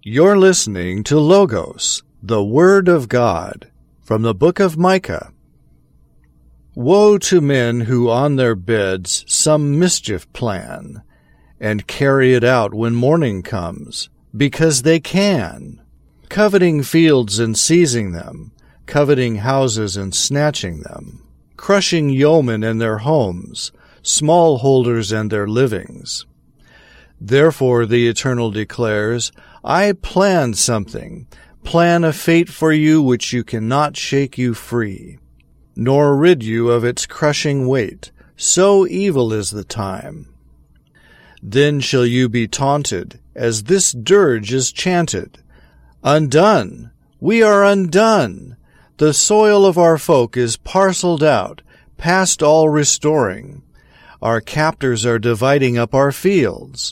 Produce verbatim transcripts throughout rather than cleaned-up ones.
You're listening to Logos, the Word of God, from the book of Micah. Woe to men who on their beds some mischief plan, and carry it out when morning comes, because they can, coveting fields and seizing them, coveting houses and snatching them, crushing yeomen and their homes, smallholders and their livings. Therefore the Eternal declares, I plan something, plan a fate for you which you cannot shake you free, nor rid you of its crushing weight. So evil is the time. Then shall you be taunted, as this dirge is chanted. Undone! We are undone! The soil of our folk is parceled out, past all restoring. Our captors are dividing up our fields.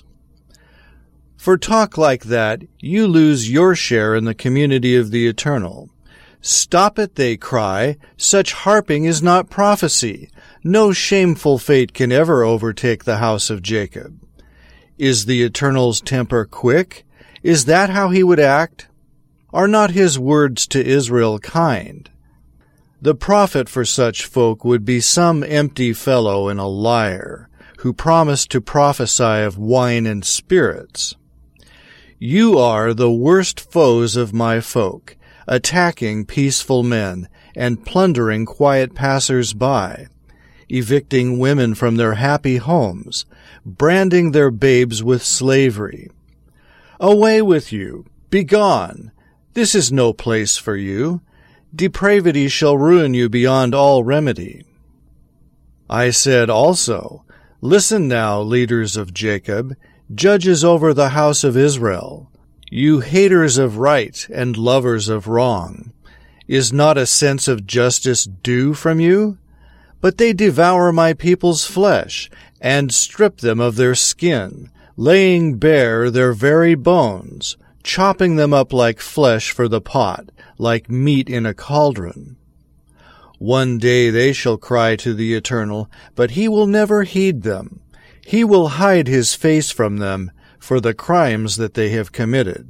For talk like that, you lose your share in the community of the Eternal. Stop it, they cry. Such harping is not prophecy. No shameful fate can ever overtake the house of Jacob. Is the Eternal's temper quick? Is that how he would act? Are not his words to Israel kind? The prophet for such folk would be some empty fellow and a liar, who promised to prophesy of wine and spirits. You are the worst foes of my folk, attacking peaceful men and plundering quiet passers-by, evicting women from their happy homes, branding their babes with slavery. Away with you! Begone! This is no place for you. Depravity shall ruin you beyond all remedy. I said also, Listen now, leaders of Jacob, judges over the house of Israel, you haters of right and lovers of wrong. Is not a sense of justice due from you? But they devour my people's flesh, and strip them of their skin, laying bare their very bones, chopping them up like flesh for the pot, like meat in a cauldron. One day they shall cry to the Eternal, but he will never heed them. He will hide his face from them for the crimes that they have committed.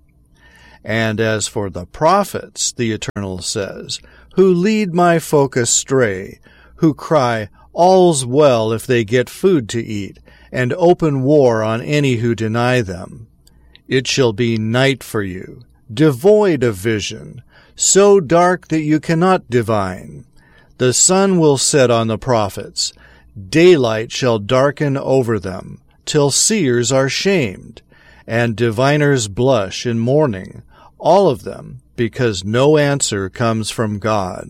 And as for the prophets, the Eternal says, who lead my folk astray, who cry, All's well if they get food to eat, and open war on any who deny them. It shall be night for you, devoid of vision, so dark that you cannot divine. The sun will set on the prophets. Daylight shall darken over them, till seers are shamed, and diviners blush in mourning, all of them, because no answer comes from God.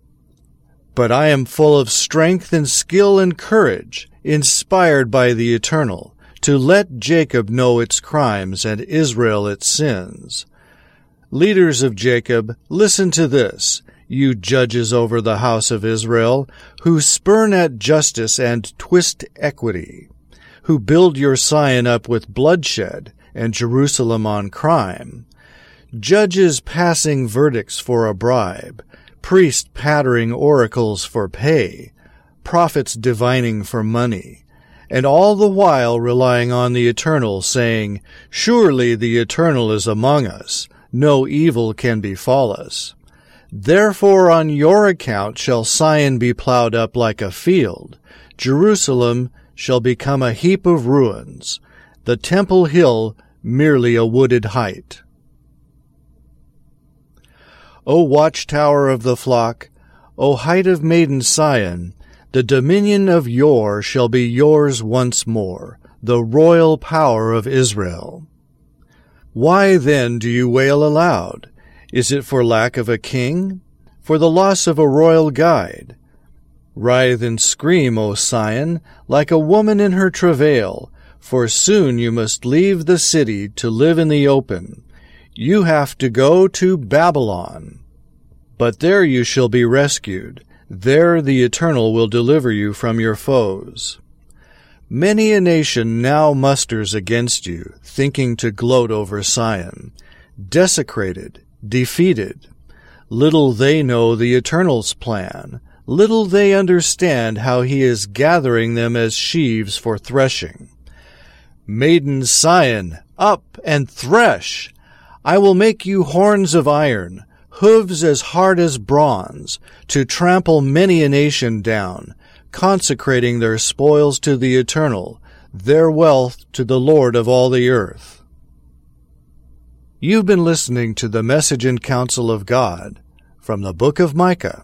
But I am full of strength and skill and courage, inspired by the Eternal, to let Jacob know its crimes and Israel its sins. Leaders of Jacob, listen to this, you judges over the house of Israel, who spurn at justice and twist equity, who build your Sion up with bloodshed and Jerusalem on crime, judges passing verdicts for a bribe, priests pattering oracles for pay, prophets divining for money, and all the while relying on the Eternal, saying, Surely the Eternal is among us, no evil can befall us. Therefore on your account shall Sion be plowed up like a field, Jerusalem shall become a heap of ruins, the temple hill merely a wooded height. O watchtower of the flock, O height of maiden Sion, the dominion of yore shall be yours once more, the royal power of Israel. Why then do you wail aloud? Is it for lack of a king? For the loss of a royal guide? Writhe and scream, O Sion, like a woman in her travail, for soon you must leave the city to live in the open. You have to go to Babylon. But there you shall be rescued. There the Eternal will deliver you from your foes. Many a nation now musters against you, thinking to gloat over Sion, desecrated, defeated. Little they know the Eternal's plan. Little they understand how he is gathering them as sheaves for threshing. Maiden Sion, up and thresh! I will make you horns of iron, hooves as hard as bronze, to trample many a nation down, consecrating their spoils to the Eternal, their wealth to the Lord of all the earth. You've been listening to the Message and Counsel of God from the Book of Micah.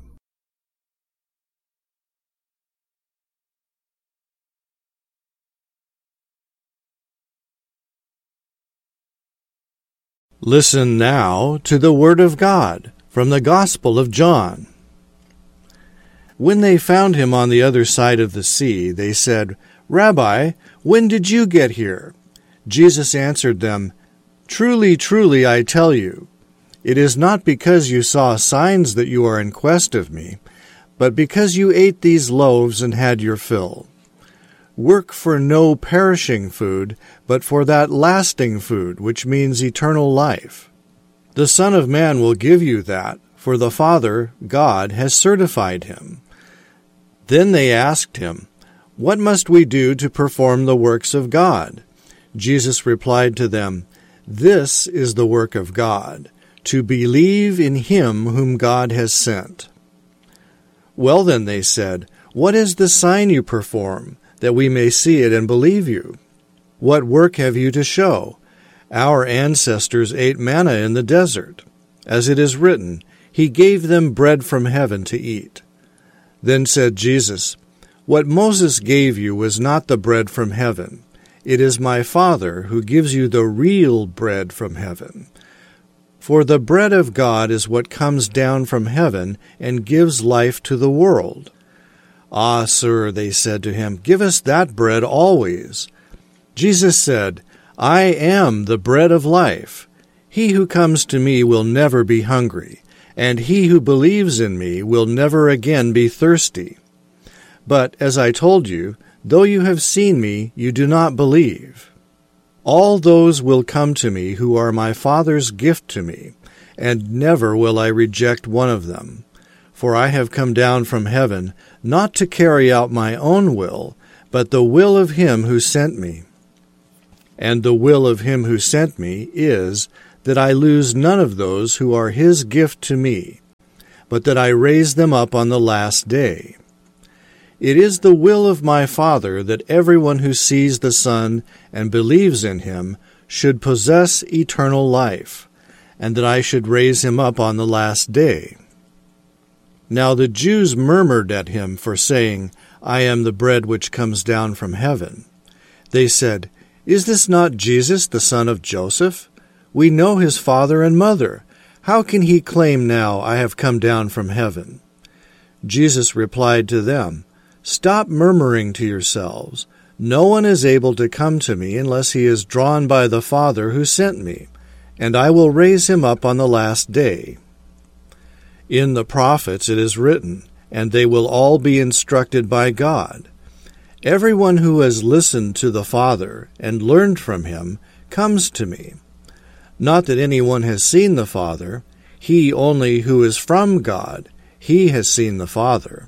Listen now to the Word of God from the Gospel of John. When they found him on the other side of the sea, they said, "Rabbi, when did you get here?" Jesus answered them, "Truly, truly, I tell you, it is not because you saw signs that you are in quest of me, but because you ate these loaves and had your fill. Work for no perishing food, but for that lasting food, which means eternal life. The Son of Man will give you that, for the Father, God, has certified him." Then they asked him, "What must we do to perform the works of God?" Jesus replied to them, "This is the work of God, to believe in him whom God has sent." "Well then," they said, "what is the sign you perform, that we may see it and believe you? What work have you to show? Our ancestors ate manna in the desert. As it is written, he gave them bread from heaven to eat." Then said Jesus, "What Moses gave you was not the bread from heaven. It is my Father who gives you the real bread from heaven. For the bread of God is what comes down from heaven and gives life to the world." "Ah, sir," they said to him, "give us that bread always." Jesus said, "I am the bread of life. He who comes to me will never be hungry, and he who believes in me will never again be thirsty. But, as I told you, though you have seen me, you do not believe. All those will come to me who are my Father's gift to me, and never will I reject one of them. For I have come down from heaven, not to carry out my own will, but the will of him who sent me. And the will of him who sent me is that I lose none of those who are his gift to me, but that I raise them up on the last day. It is the will of my Father that everyone who sees the Son and believes in him should possess eternal life, and that I should raise him up on the last day." Now the Jews murmured at him for saying, "I am the bread which comes down from heaven." They said, "Is this not Jesus, the son of Joseph? We know his father and mother. How can he claim now, 'I have come down from heaven'?" Jesus replied to them, "Stop murmuring to yourselves. No one is able to come to me unless he is drawn by the Father who sent me, and I will raise him up on the last day. In the prophets it is written, and they will all be instructed by God. Everyone who has listened to the Father and learned from him comes to me. Not that anyone has seen the Father, he only who is from God, he has seen the Father.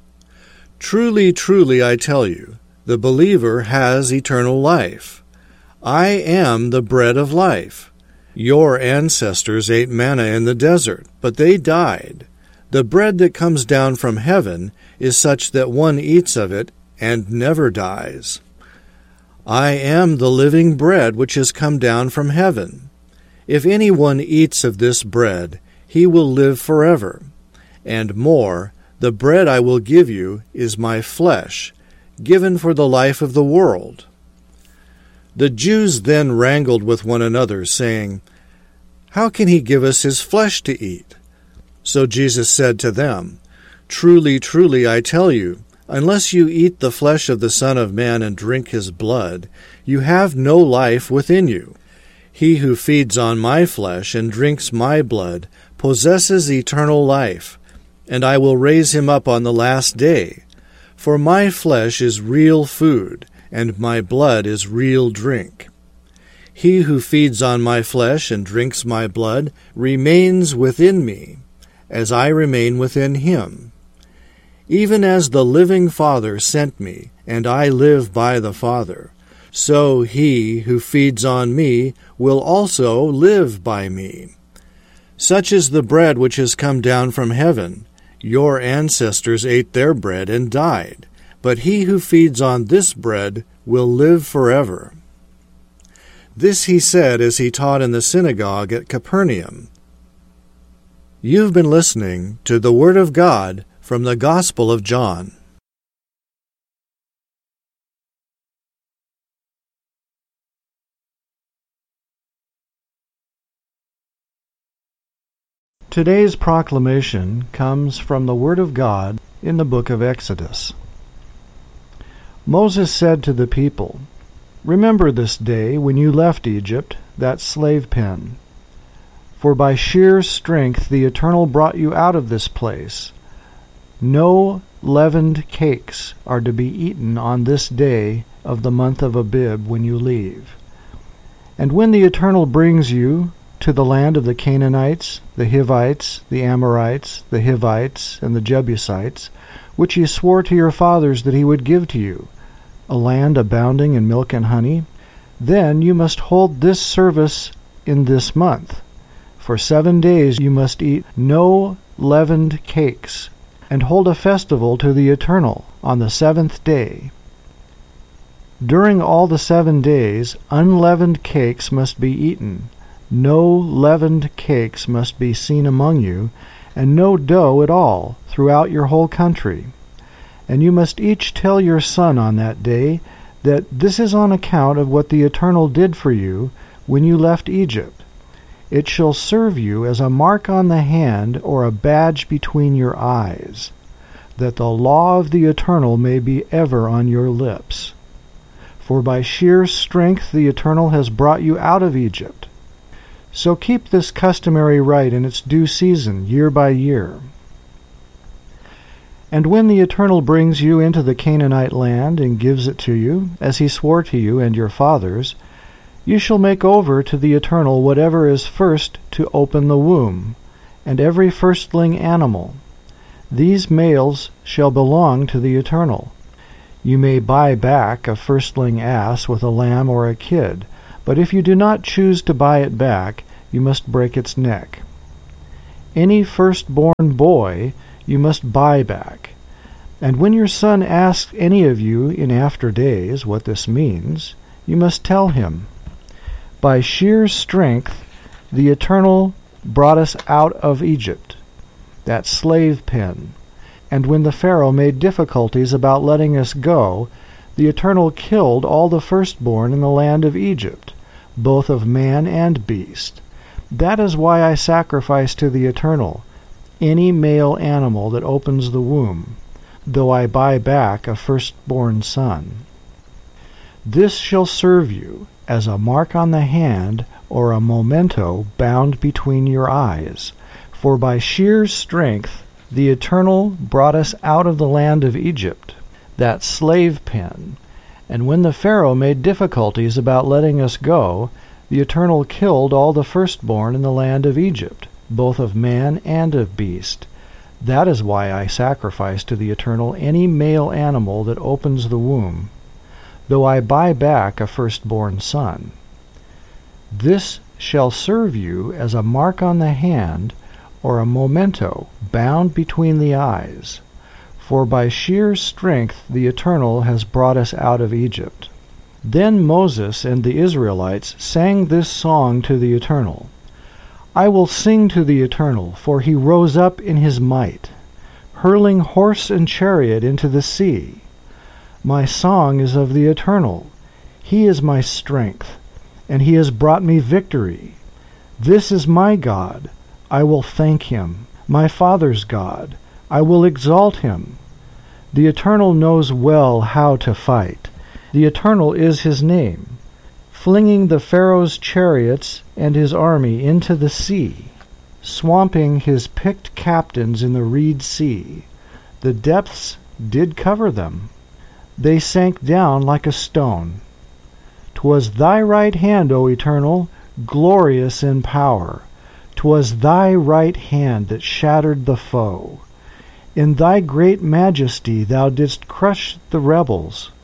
Truly, truly, I tell you, the believer has eternal life. I am the bread of life. Your ancestors ate manna in the desert, but they died. The bread that comes down from heaven is such that one eats of it and never dies. I am the living bread which has come down from heaven. If anyone eats of this bread, he will live forever. And more, the bread I will give you is my flesh, given for the life of the world." The Jews then wrangled with one another, saying, "How can he give us his flesh to eat?" So Jesus said to them, "Truly, truly, I tell you, unless you eat the flesh of the Son of Man and drink his blood, you have no life within you. He who feeds on my flesh and drinks my blood possesses eternal life, and I will raise him up on the last day. For my flesh is real food, and my blood is real drink. He who feeds on my flesh and drinks my blood remains within me, as I remain within him. Even as the living Father sent me, and I live by the Father, so he who feeds on me will also live by me. Such is the bread which has come down from heaven. Your ancestors ate their bread and died, but he who feeds on this bread will live forever." This he said as he taught in the synagogue at Capernaum. You've been listening to the Word of God from the Gospel of John. Today's proclamation comes from the Word of God in the book of Exodus. Moses said to the people, "Remember this day when you left Egypt, that slave pen. For by sheer strength the Eternal brought you out of this place. No leavened cakes are to be eaten on this day of the month of Abib when you leave. And when the Eternal brings you to the land of the Canaanites, the Hivites, the Amorites, the Hivites, and the Jebusites, which he swore to your fathers that he would give to you, a land abounding in milk and honey, then you must hold this service in this month. For seven days you must eat no leavened cakes, and hold a festival to the Eternal on the seventh day. During all the seven days unleavened cakes must be eaten. No leavened cakes must be seen among you, and no dough at all throughout your whole country. And you must each tell your son on that day that this is on account of what the Eternal did for you when you left Egypt. It shall serve you as a mark on the hand or a badge between your eyes, that the law of the Eternal may be ever on your lips. For by sheer strength the Eternal has brought you out of Egypt. So keep this customary rite in its due season, year by year. And when the Eternal brings you into the Canaanite land and gives it to you, as he swore to you and your fathers, you shall make over to the Eternal whatever is first to open the womb, and every firstling animal. These males shall belong to the Eternal. You may buy back a firstling ass with a lamb or a kid, but if you do not choose to buy it back, you must break its neck. Any firstborn boy you must buy back. And when your son asks any of you in after days what this means, you must tell him, by sheer strength the Eternal brought us out of Egypt, that slave pen. And when the Pharaoh made difficulties about letting us go, the Eternal killed all the firstborn in the land of Egypt, both of man and beast. That is why I sacrifice to the Eternal any male animal that opens the womb, though I buy back a firstborn son. This shall serve you as a mark on the hand or a memento bound between your eyes. For by sheer strength the Eternal brought us out of the land of Egypt, that slave pen. And when the Pharaoh made difficulties about letting us go, the Eternal killed all the firstborn in the land of Egypt, both of man and of beast. That is why I sacrifice to the Eternal any male animal that opens the womb, though I buy back a firstborn son. This shall serve you as a mark on the hand or a memento bound between the eyes. For by sheer strength the Eternal has brought us out of Egypt. Then Moses and the Israelites sang this song to the Eternal. I will sing to the Eternal, for he rose up in his might, hurling horse and chariot into the sea. My song is of the Eternal. He is my strength, and he has brought me victory. This is my God. I will thank him, my Father's God. I will exalt him. The Eternal knows well how to fight. The Eternal is his name, flinging the Pharaoh's chariots and his army into the sea, swamping his picked captains in the reed sea. The depths did cover them. They sank down like a stone. 'Twas thy right hand, O Eternal, glorious in power. 'Twas thy right hand that shattered the foe. In thy great majesty thou didst crush the rebels.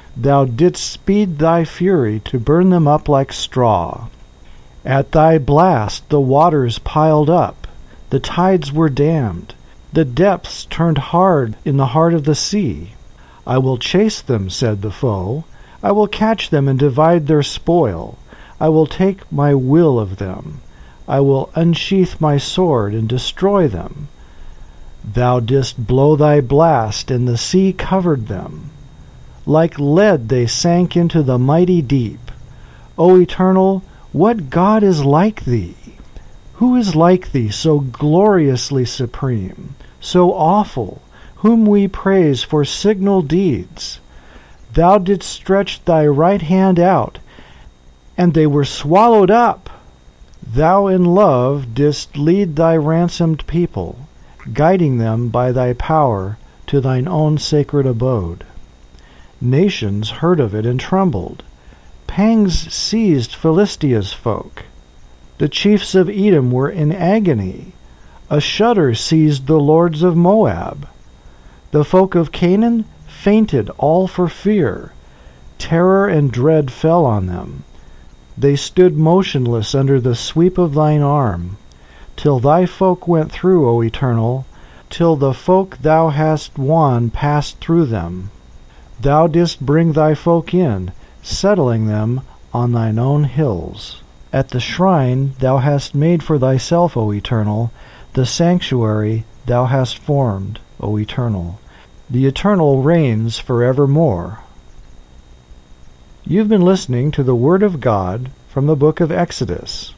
Thou didst speed thy fury to burn them up like straw. At thy blast the waters piled up, the tides were dammed, the depths turned hard in the heart of the sea. I will chase them, said the foe. I will catch them and divide their spoil. I will take my will of them. I will unsheath my sword and destroy them. Thou didst blow thy blast, and the sea covered them. Like lead they sank into the mighty deep. O Eternal, what God is like thee? Who is like thee, so gloriously supreme, so awful, whom we praise for signal deeds? Thou didst stretch thy right hand out, and they were swallowed up. Thou in love didst lead thy ransomed people, guiding them by thy power to thine own sacred abode. Nations heard of it and trembled. Pangs seized Philistia's folk. The chiefs of Edom were in agony. A shudder seized the lords of Moab. The folk of Canaan fainted all for fear. Terror and dread fell on them. They stood motionless under the sweep of thine arm, till thy folk went through, O Eternal, till the folk thou hast won passed through them. Thou didst bring thy folk in, settling them on thine own hills. At the shrine thou hast made for thyself, O Eternal, the sanctuary thou hast formed, O Eternal. The Eternal reigns forevermore. You've been listening to the Word of God from the book of Exodus.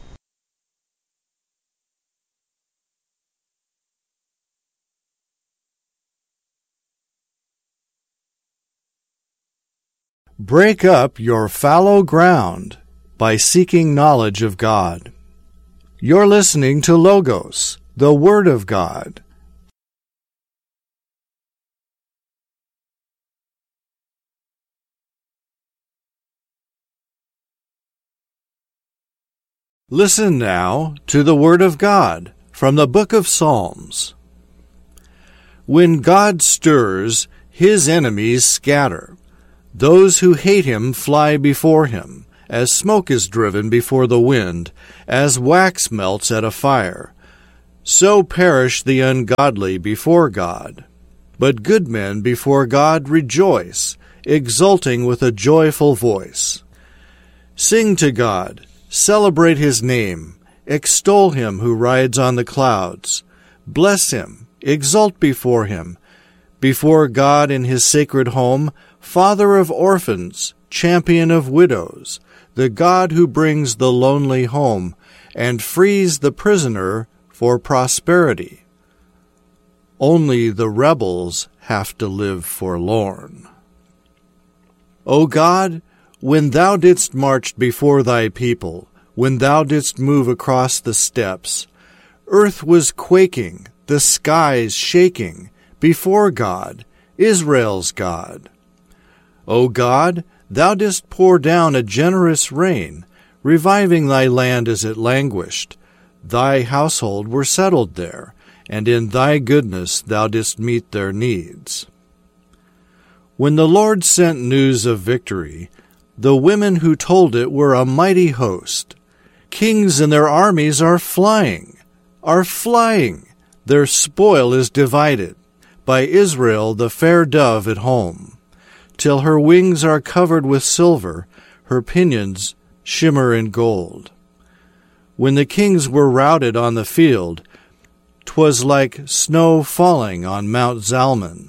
Break up your fallow ground by seeking knowledge of God. You're listening to Logos, the Word of God. Listen now to the Word of God from the book of Psalms. When God stirs, his enemies scatter. Those who hate him fly before him, as smoke is driven before the wind, as wax melts at a fire. So perish the ungodly before God. But good men before God rejoice, exulting with a joyful voice. Sing to God, celebrate his name, extol him who rides on the clouds. Bless him, exult before him, before God in his sacred home, Father of orphans, champion of widows, the God who brings the lonely home and frees the prisoner for prosperity. Only the rebels have to live forlorn. O God, when thou didst march before thy people, when thou didst move across the steppes, earth was quaking, the skies shaking, before God, Israel's God. O God, thou didst pour down a generous rain, reviving thy land as it languished. Thy household were settled there, and in thy goodness thou didst meet their needs. When the Lord sent news of victory, the women who told it were a mighty host. Kings and their armies are flying, are flying. Their spoil is divided, by Israel the fair dove at home, till her wings are covered with silver, her pinions shimmer in gold. When the kings were routed on the field, 'twas like snow falling on Mount Zalmon.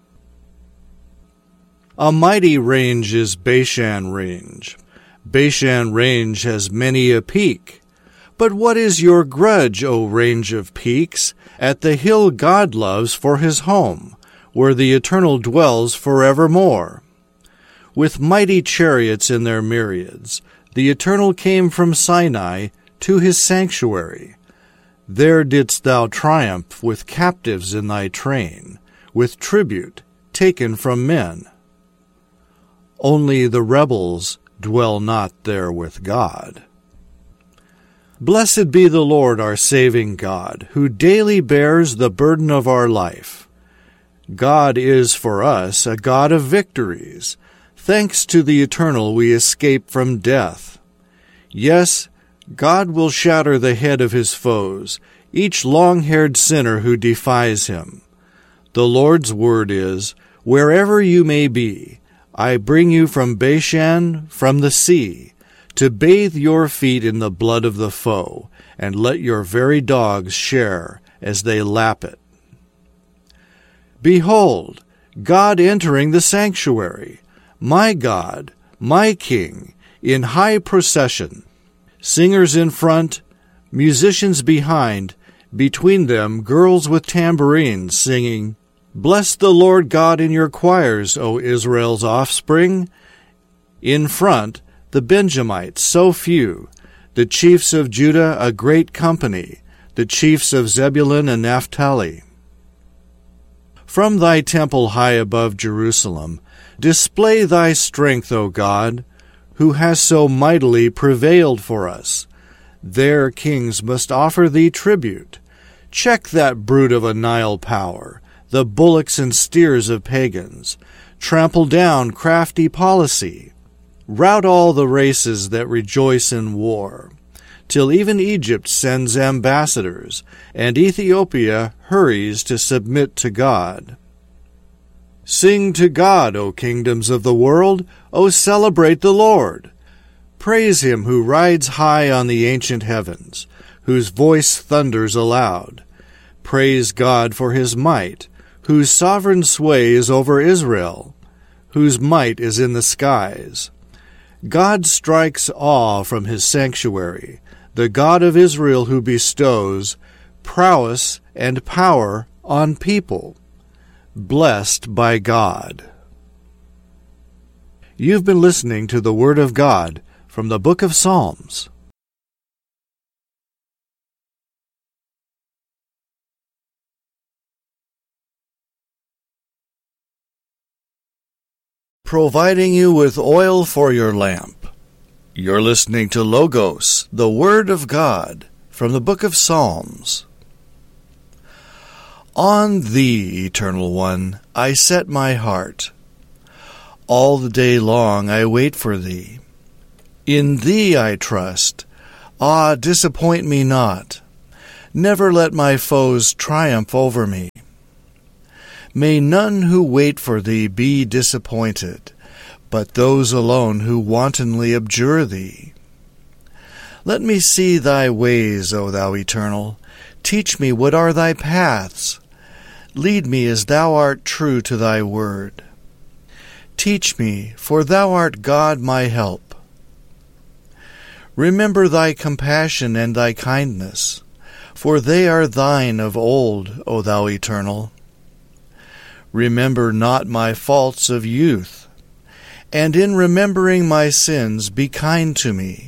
A mighty range is Bashan range. Bashan range has many a peak. But what is your grudge, O range of peaks, at the hill God loves for his home, where the Eternal dwells forevermore? With mighty chariots in their myriads, the Eternal came from Sinai to his sanctuary. There didst thou triumph with captives in thy train, with tribute taken from men. Only the rebels dwell not there with God. Blessed be the Lord our saving God, who daily bears the burden of our life. God is for us a God of victories. Thanks to the Eternal we escape from death. Yes, God will shatter the head of his foes, each long-haired sinner who defies him. The Lord's word is, wherever you may be, I bring you from Bashan, from the sea, to bathe your feet in the blood of the foe, and let your very dogs share as they lap it. Behold, God entering the sanctuary, my God, my King, in high procession. Singers in front, musicians behind, between them girls with tambourines singing, Bless the Lord God in your choirs, O Israel's offspring. In front, the Benjamites, so few, the chiefs of Judah, a great company, the chiefs of Zebulun and Naphtali. From thy temple high above Jerusalem, display thy strength, O God, who has so mightily prevailed for us. There kings must offer thee tribute. Check that brute of a Nile power, the bullocks and steers of pagans. Trample down crafty policy. Rout all the races that rejoice in war, till even Egypt sends ambassadors, and Ethiopia hurries to submit to God. Sing to God, O kingdoms of the world, O celebrate the Lord. Praise him who rides high on the ancient heavens, whose voice thunders aloud. Praise God for his might, whose sovereign sway is over Israel, whose might is in the skies. God strikes awe from his sanctuary, the God of Israel who bestows prowess and power on people. Blessed by God. You've been listening to the Word of God from the Book of Psalms. Providing you with oil for your lamp. You're listening to Logos, the Word of God, from the Book of Psalms. On Thee, Eternal One, I set my heart. All the day long I wait for Thee. In Thee I trust. Ah, disappoint me not. Never let my foes triumph over me. May none who wait for Thee be disappointed, but those alone who wantonly abjure Thee. Let me see Thy ways, O Thou Eternal. Teach me what are Thy paths. Lead me as Thou art true to Thy word. Teach me, for Thou art God my help. Remember Thy compassion and Thy kindness, for they are Thine of old, O Thou Eternal. Remember not my faults of youth, and in remembering my sins be kind to me.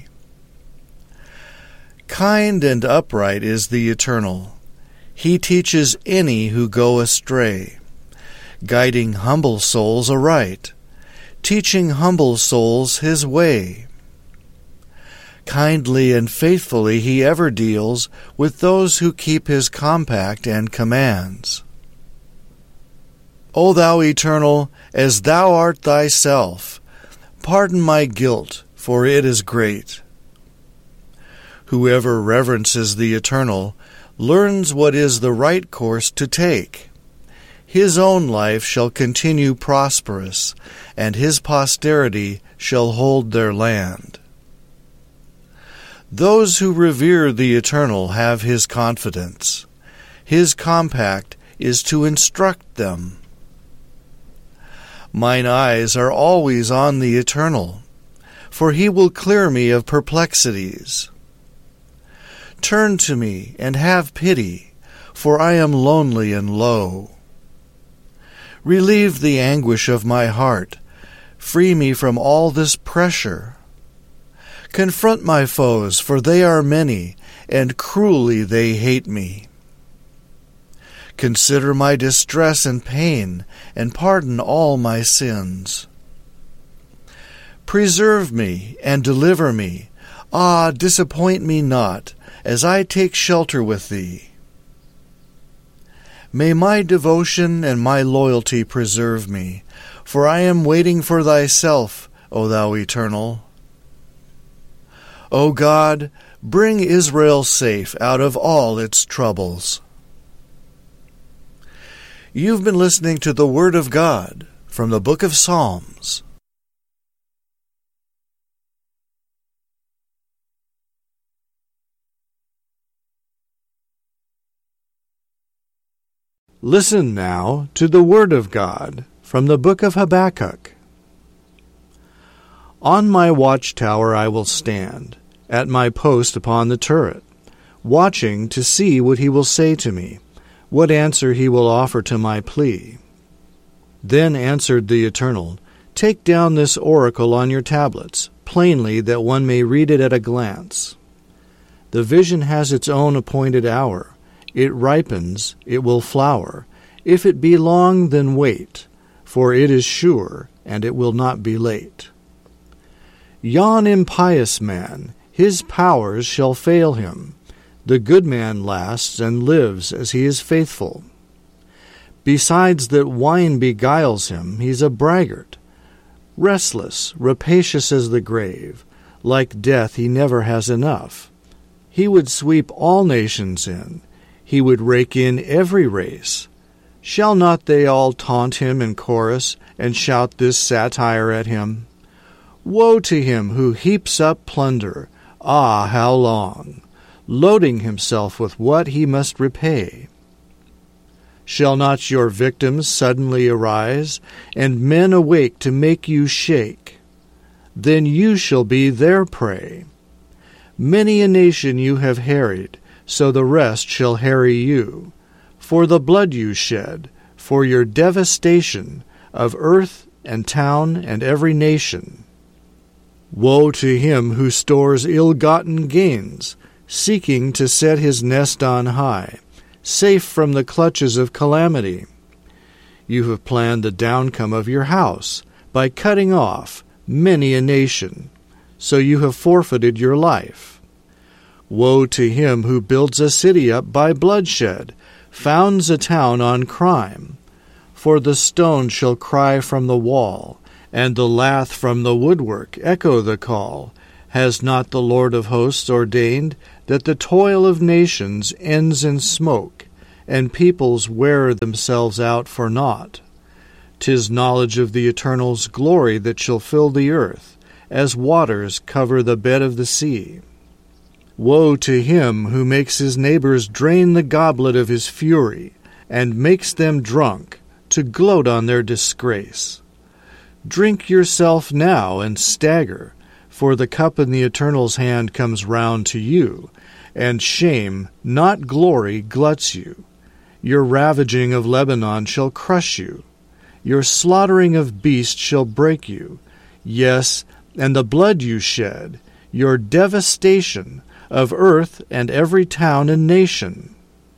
Kind and upright is the Eternal. He teaches any who go astray, guiding humble souls aright, teaching humble souls his way. Kindly and faithfully he ever deals with those who keep his compact and commands. O Thou Eternal, as Thou art Thyself, pardon my guilt, for it is great. Whoever reverences the Eternal learns what is the right course to take. His own life shall continue prosperous, and his posterity shall hold their land. Those who revere the Eternal have his confidence. His compact is to instruct them. Mine eyes are always on the Eternal, for he will clear me of perplexities. Turn to me and have pity, for I am lonely and low. Relieve the anguish of my heart. Free me from all this pressure. Confront my foes, for they are many, and cruelly they hate me. Consider my distress and pain, and pardon all my sins. Preserve me and deliver me. Ah, disappoint me not, as I take shelter with Thee. May my devotion and my loyalty preserve me, For I am waiting for thyself, O thou Eternal. O God, bring Israel safe out of all its troubles. You've been listening to the Word of God from the Book of Psalms. Listen now to the Word of God from the Book of Habakkuk. On my watchtower I will stand, at my post upon the turret, watching to see what he will say to me, what answer he will offer to my plea. Then answered the Eternal, Take down this oracle on your tablets, plainly that one may read it at a glance. The vision has its own appointed hour. It ripens, it will flower. If it be long, then wait, for it is sure, and it will not be late. Yon impious man, his powers shall fail him. The good man lasts and lives as he is faithful. Besides that wine beguiles him, he's a braggart. Restless, rapacious as the grave, like death he never has enough. He would sweep all nations in. He would rake in every race. Shall not they all taunt him in chorus, and shout this satire at him? Woe to him who heaps up plunder, ah, how long, loading himself with what he must repay. Shall not your victims suddenly arise, and men awake to make you shake? Then you shall be their prey. Many a nation you have harried, so the rest shall harry you, for the blood you shed, for your devastation of earth and town and every nation. Woe to him who stores ill-gotten gains, seeking to set his nest on high, safe from the clutches of calamity. You have planned the downcome of your house by cutting off many a nation, so you have forfeited your life. Woe to him who builds a city up by bloodshed, founds a town on crime. For the stone shall cry from the wall, and the lath from the woodwork echo the call. Has not the Lord of hosts ordained that the toil of nations ends in smoke, and peoples wear themselves out for naught? 'Tis knowledge of the Eternal's glory that shall fill the earth, as waters cover the bed of the sea. Woe to him who makes his neighbors drain the goblet of his fury, and makes them drunk, to gloat on their disgrace. Drink yourself now and stagger, for the cup in the Eternal's hand comes round to you, and shame, not glory, gluts you. Your ravaging of Lebanon shall crush you. Your slaughtering of beasts shall break you. Yes, and the blood you shed, your devastation of earth and every town and nation.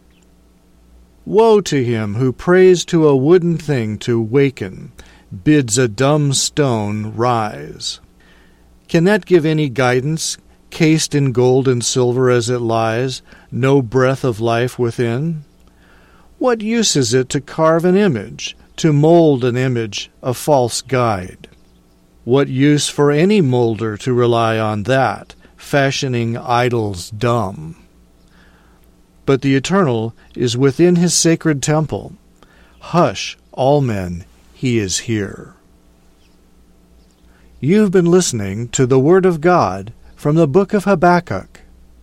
Woe to him who prays to a wooden thing to waken, bids a dumb stone rise. Can that give any guidance, cased in gold and silver as it lies, no breath of life within? What use is it to carve an image, to mold an image, a false guide? What use for any molder to rely on that, fashioning idols dumb? But the Eternal is within his sacred temple. Hush, all men, he is here. You've been listening to the Word of God from the Book of Habakkuk.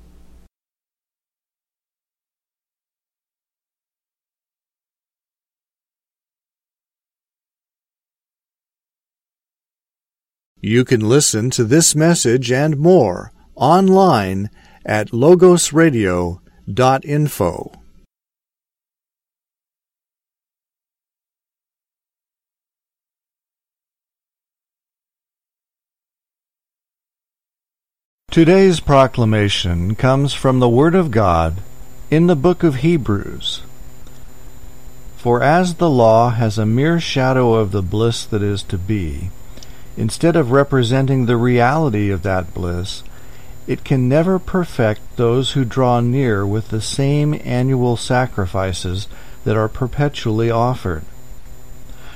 You can listen to this message and more online at logos radio dot info. Today's proclamation comes from the Word of God in the book of Hebrews. For as the law has a mere shadow of the bliss that is to be, instead of representing the reality of that bliss, it can never perfect those who draw near with the same annual sacrifices that are perpetually offered.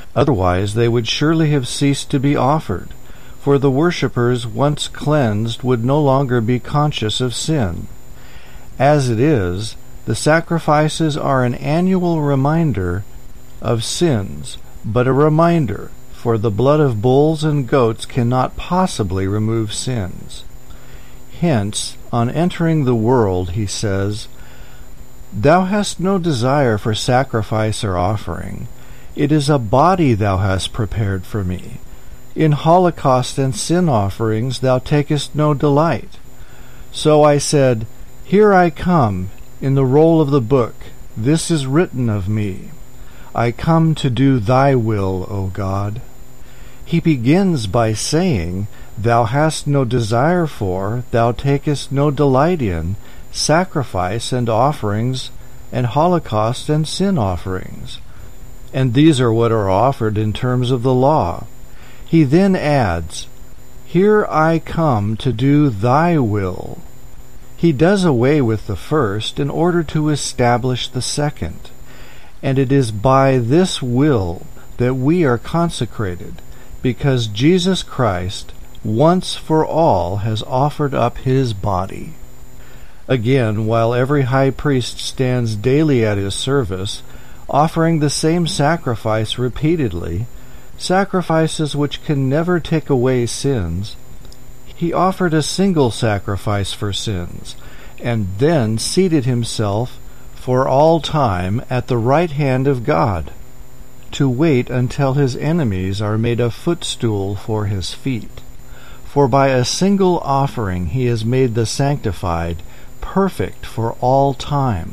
Otherwise they would surely have ceased to be offered, for the worshippers, once cleansed, would no longer be conscious of sin. As it is, the sacrifices are an annual reminder of sins, but a reminder, for the blood of bulls and goats cannot possibly remove sins. Hence, on entering the world, he says, "Thou hast no desire for sacrifice or offering. It is a body thou hast prepared for me. In holocaust and sin offerings thou takest no delight. So I said, Here I come, in the roll of the book, this is written of me. I come to do thy will, O God." He begins by saying, "Thou hast no desire for, thou takest no delight in, sacrifice and offerings, and holocaust and sin offerings." And these are what are offered in terms of the law. He then adds, "Here I come to do thy will." He does away with the first in order to establish the second. And it is by this will that we are consecrated, because Jesus Christ, once for all, has offered up his body. Again, while every high priest stands daily at his service, offering the same sacrifice repeatedly, sacrifices which can never take away sins, he offered a single sacrifice for sins, and then seated himself for all time at the right hand of God, to wait until his enemies are made a footstool for his feet. For by a single offering he has made the sanctified perfect for all time.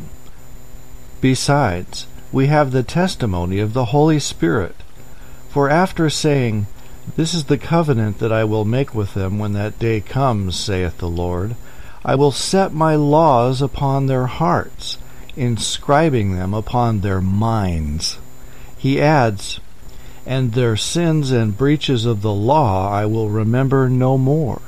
Besides, we have the testimony of the Holy Spirit. For after saying, "This is the covenant that I will make with them when that day comes, saith the Lord, I will set my laws upon their hearts, inscribing them upon their minds," he adds, "And their sins and breaches of the law I will remember no more."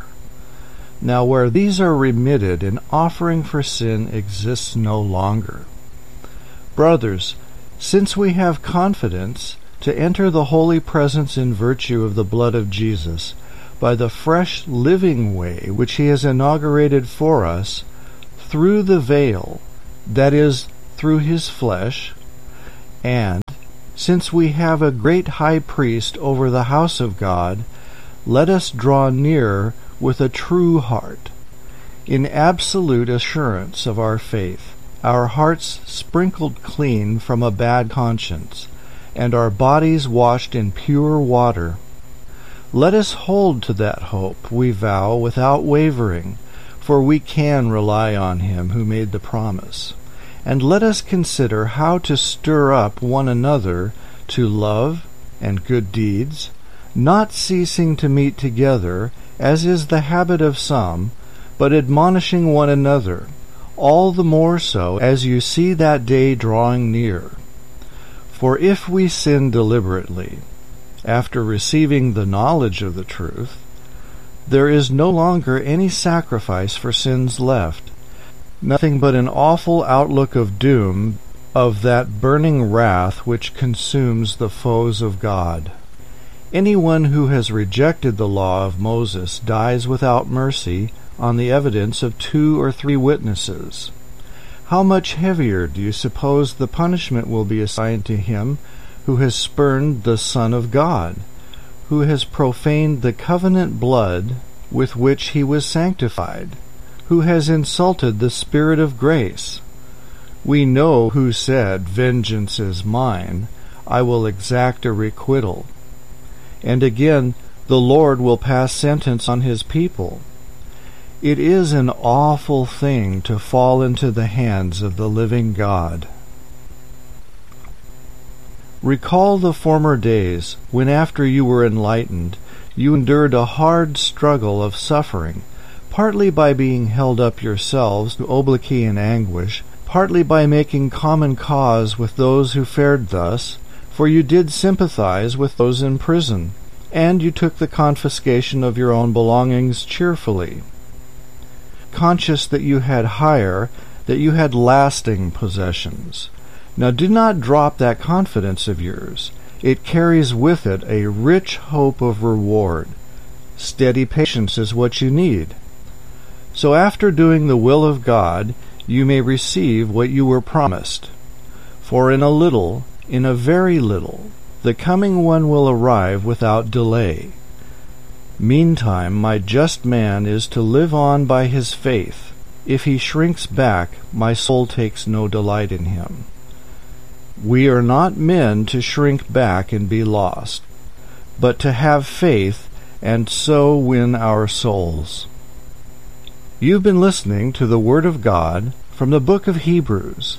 Now where these are remitted, an offering for sin exists no longer. Brothers, since we have confidence to enter the holy presence in virtue of the blood of Jesus, by the fresh living way which he has inaugurated for us, through the veil, that is, through his flesh, and, since we have a great high priest over the house of God, let us draw near with a true heart, in absolute assurance of our faith, our hearts sprinkled clean from a bad conscience, and our bodies washed in pure water. Let us hold to that hope we vow without wavering, for we can rely on him who made the promise. And let us consider how to stir up one another to love and good deeds, not ceasing to meet together, as is the habit of some, but admonishing one another, all the more so as you see that day drawing near. For if we sin deliberately, after receiving the knowledge of the truth, there is no longer any sacrifice for sins left, nothing but an awful outlook of doom, of that burning wrath which consumes the foes of God. Anyone who has rejected the law of Moses dies without mercy on the evidence of two or three witnesses. How much heavier do you suppose the punishment will be assigned to him who has spurned the Son of God, who has profaned the covenant blood with which he was sanctified, who has insulted the Spirit of grace? We know who said, "Vengeance is mine, I will exact a requital." And again, the Lord will pass sentence on his people. It is an awful thing to fall into the hands of the living God. Recall the former days, when after you were enlightened, you endured a hard struggle of suffering, partly by being held up yourselves to obloquy and anguish, partly by making common cause with those who fared thus, for you did sympathize with those in prison, and you took the confiscation of your own belongings cheerfully, conscious that you had higher, that you had lasting possessions. Now do not drop that confidence of yours. It carries with it a rich hope of reward. Steady patience is what you need. So after doing the will of God, you may receive what you were promised. For in a little, in a very little, the coming one will arrive without delay. Meantime, my just man is to live on by his faith. If he shrinks back, my soul takes no delight in him. We are not men to shrink back and be lost, but to have faith and so win our souls. You've been listening to the Word of God from the book of Hebrews.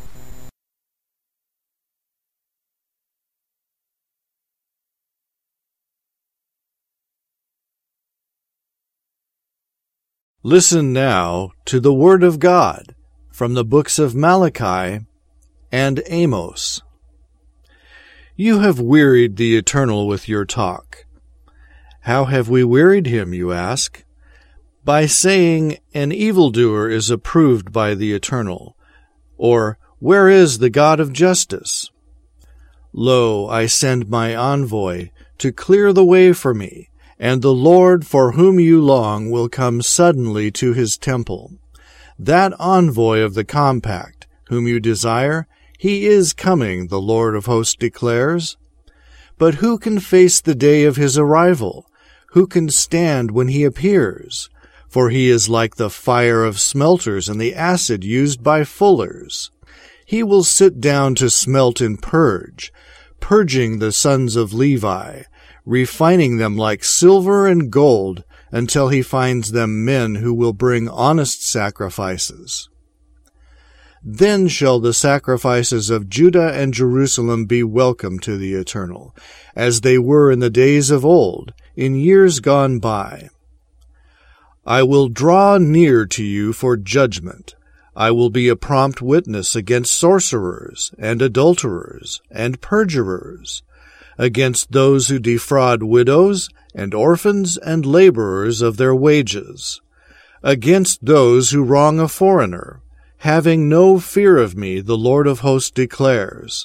Listen now to the Word of God from the books of Malachi and Amos. You have wearied the Eternal with your talk. How have we wearied him, you ask? By saying, an evildoer is approved by the Eternal, or, where is the God of justice? Lo, I send my envoy to clear the way for me, and the Lord for whom you long will come suddenly to his temple. That envoy of the compact, whom you desire, he is coming, the Lord of hosts declares. But who can face the day of his arrival? Who can stand when he appears? For he is like the fire of smelters and the acid used by fullers. He will sit down to smelt and purge, purging the sons of Levi, refining them like silver and gold, until he finds them men who will bring honest sacrifices. Then shall the sacrifices of Judah and Jerusalem be welcome to the Eternal, as they were in the days of old, in years gone by. I will draw near to you for judgment. I will be a prompt witness against sorcerers, and adulterers, and perjurers, against those who defraud widows, and orphans, and laborers of their wages, against those who wrong a foreigner, having no fear of me, the Lord of hosts declares.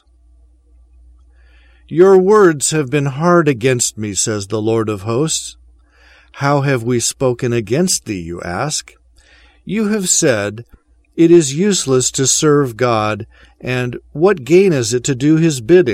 Your words have been hard against me, says the Lord of hosts. How have we spoken against thee, you ask? You have said, it is useless to serve God, and what gain is it to do his bidding?